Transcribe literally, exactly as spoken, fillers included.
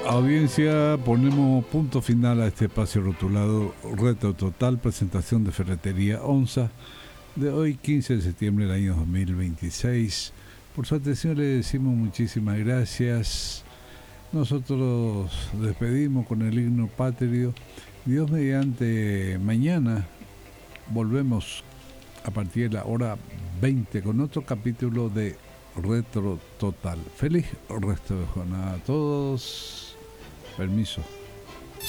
Audiencia, ponemos punto final a este espacio rotulado Reto Total, presentación de Ferretería Onza, de hoy quince de septiembre del año dos mil veintiséis. Por su atención le decimos muchísimas gracias. Nosotros despedimos con el himno patrio. Dios mediante, mañana volvemos a partir de la hora veinte con otro capítulo de Retro Total. Feliz resto de jornada a todos. Permiso.